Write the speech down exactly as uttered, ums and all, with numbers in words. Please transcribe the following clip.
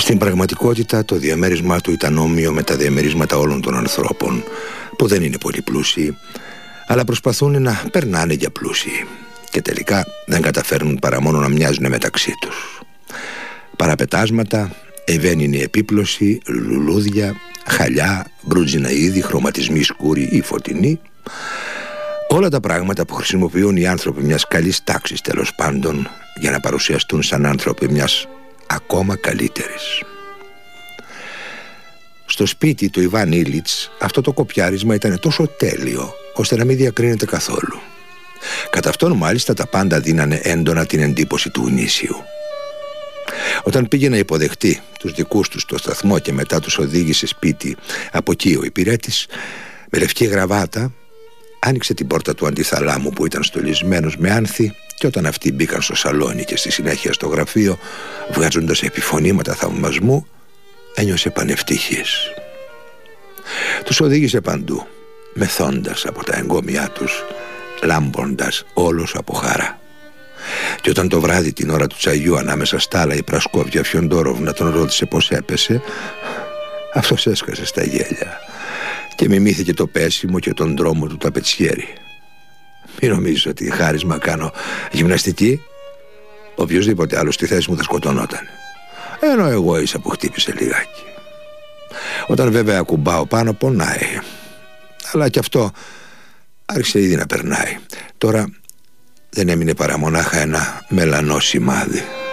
Στην πραγματικότητα το διαμέρισμά του ήταν όμοιο με τα διαμερίσματα όλων των ανθρώπων, που δεν είναι πολύ πλούσιοι, αλλά προσπαθούν να περνάνε για πλούσιοι και τελικά δεν καταφέρνουν παρά μόνο να μοιάζουν μεταξύ τους. Παραπετάσματα, ευαίνινη επίπλωση, λουλούδια, χαλιά, μπρούτζινα είδη, χρωματισμοί σκούροι ή φωτεινοί, όλα τα πράγματα που χρησιμοποιούν οι άνθρωποι μιας καλής τάξης, τέλος πάντων, για να παρουσιαστούν σαν άνθρωποι μιας ακόμα καλύτερης. Στο σπίτι του Ιβάν Ήλιτς αυτό το κοπιάρισμα ήταν τόσο τέλειο ώστε να μην διακρίνεται καθόλου. Κατά αυτόν μάλιστα τα πάντα δίνανε έντονα την εντύπωση του γνήσιου. Όταν πήγε να υποδεχτεί τους δικούς του στο σταθμό και μετά τους οδήγησε σπίτι από εκεί ο υπηρέτης με λευκή γραβάτα, άνοιξε την πόρτα του αντιθαλάμου που ήταν στολισμένος με άνθη, και όταν αυτοί μπήκαν στο σαλόνι και στη συνέχεια στο γραφείο βγάζοντας επιφωνήματα θαυμασμού, ένιωσε πανευτυχής. Τους οδήγησε παντού, μεθώντας από τα εγκόμια τους, λάμποντας όλος από χαρά. Και όταν το βράδυ την ώρα του τσαγιού ανάμεσα στα άλλα η Πρασκόβια Φιοντόροβνα τον ρώτησε πως έπεσε, αυτός έσκασε στα γέλια και μιμήθηκε το πέσιμο και τον δρόμο του ταπετσιέρι. Μην νομίζεις ότι χάρισμα κάνω γυμναστική. Οποιοςδήποτε άλλος στη θέση μου θα σκοτωνόταν, ενώ εγώ ίσα που χτύπησε λιγάκι. Όταν βέβαια ακουμπάω πάνω πονάει, αλλά κι αυτό άρχισε ήδη να περνάει. Τώρα δεν έμεινε παρά μονάχα ένα μελανό σημάδι.